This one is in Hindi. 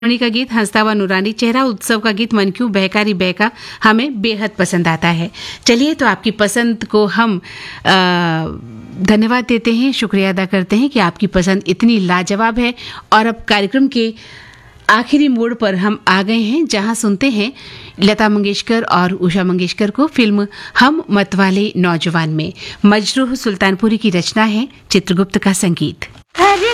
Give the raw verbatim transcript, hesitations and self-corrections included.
सोनी का गीत हंसता हुआ नूरानी चेहरा, उत्सव का गीत मन क्यों बहकारी बहका हमें बेहद पसंद आता है। चलिए, तो आपकी पसंद को हम आ, धन्यवाद देते हैं, शुक्रिया अदा करते हैं कि आपकी पसंद इतनी लाजवाब है। और अब कार्यक्रम के आखिरी मोड़ पर हम आ गए हैं, जहां सुनते हैं लता मंगेशकर और उषा मंगेशकर को फिल्म हम मतवाले नौजवान में। मजरूह सुल्तानपुरी की रचना है, चित्रगुप्त का संगीत।